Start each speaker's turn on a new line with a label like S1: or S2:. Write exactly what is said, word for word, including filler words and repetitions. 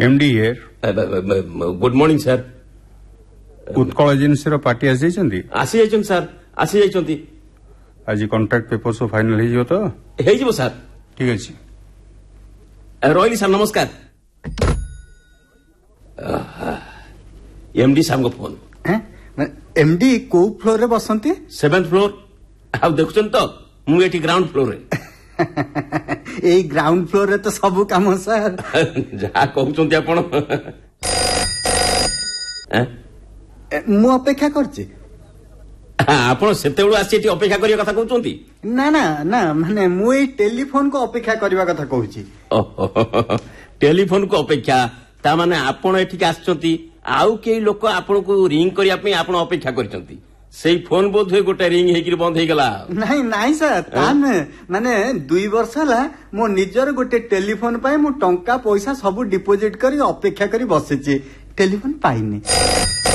S1: MD here
S2: good morning sir
S1: Utkal agency row party आसी जाइछन्ती
S2: आसी जाइछन sir आसी जाइछन्ती
S1: आज कॉन्ट्रैक्ट पेपर सो फाइनल हे जिवो तो
S2: हे जिवो सर
S1: ठीक अछि
S2: रोहिली सर नमस्कार एमडी साहब को फोन
S3: हैं एमडी को फ्लोर रे बसंती
S2: सेवेंथ फ्लोर आ देखुछन तो मु एठी ग्राउंड फ्लोर रे
S3: ए ग्राउंड फ्लोर रे तो सब काम सर
S2: जा कहउछन्ती आपण हैं
S3: मु अपेक्षा करछि
S2: आपण सेतेबेळु आसी एठी अपेक्षा करिया कथा कहउछन्ती
S3: ना ना ना माने मु ए टेलीफोन को अपेक्षा करबा कथा कहउछि
S2: टेलीफोन को अपेक्षा ता माने आपण एठी आछन्ती आउ के लोक आपण को रिंग करिया पे आपण अपेक्षा करछन्ती सेई फोन बोध होय गोटे रिंग हेकिर बंद हे गेला
S3: नहीं नहीं सर ताने माने दुई वर्ष हला मो निजर गोटे टेलीफोन पाए मु टंका पैसा सब डिपोजिट करी अपेक्षा करी बसेछि टेलीफोन पाइनी